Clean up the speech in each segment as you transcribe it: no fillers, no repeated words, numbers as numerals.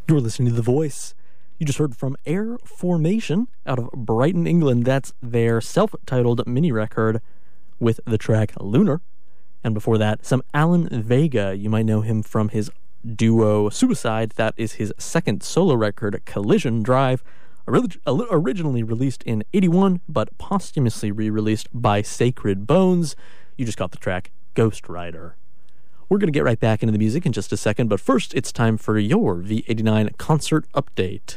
You're listening to The Voice. You just heard from Air Formation out of Brighton, England. That's their self-titled mini-record with the track Lunar. And before that, some Alan Vega. You might know him from his duo Suicide. That is his second solo record, Collision Drive, originally released in '81, but posthumously re-released by Sacred Bones. You just got the track Ghost Rider. We're going to get right back into the music in just a second, but first it's time for your V89 concert update.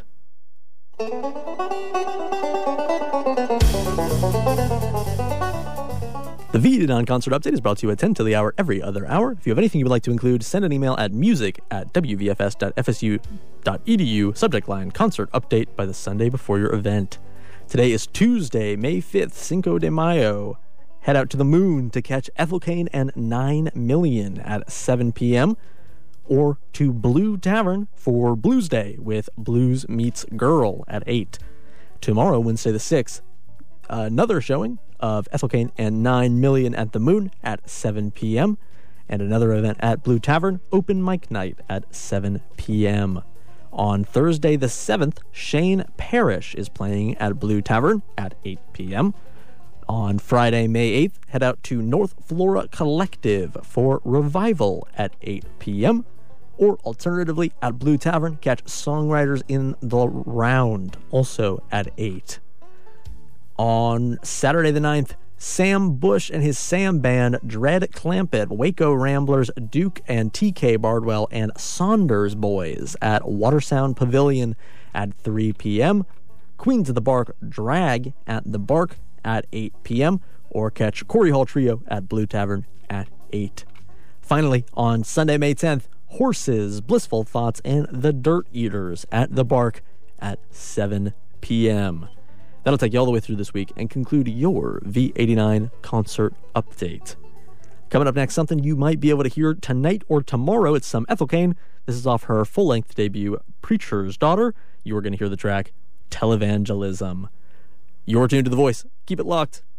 The V89 concert update is brought to you at 10 to the hour every other hour. If you have anything you would like to include, send an email at music@wvfs.fsu.edu, subject line concert update by the Sunday before your event. Today is Tuesday, May 5th, Cinco de Mayo. Head out to the moon to catch Ethel Cain and 9 Million at 7 p.m. or to Blue Tavern for Blues Day with Blues Meets Girl at 8. Tomorrow, Wednesday the 6th, another showing of Ethel Cain and 9 Million at the Moon at 7 p.m. and another event at Blue Tavern, Open Mic Night at 7 p.m. On Thursday the 7th, Shane Parrish is playing at Blue Tavern at 8 p.m. On Friday, May 8th, head out to North Flora Collective for Revival at 8 p.m. Or alternatively, at Blue Tavern, catch Songwriters in the Round, also at 8. On Saturday the 9th, Sam Bush and his Sam Band, Dread Clampett, Waco Ramblers, Duke and TK Bardwell, and Saunders Boys at Watersound Pavilion at 3 p.m. Queens of the Bark Drag at the Bark at 8 p.m. or catch Corey Hall Trio at Blue Tavern at 8. Finally, on Sunday, May 10th, Horses, Blissful Thoughts, and The Dirt Eaters at the Bark at 7 p.m. That'll take you all the way through this week and conclude your V89 concert update. Coming up next, something you might be able to hear tonight or tomorrow. It's some Ethel Cain. This is off her full-length debut, Preacher's Daughter. You are going to hear the track Televangelism. You're tuned to The Voice. Keep it locked.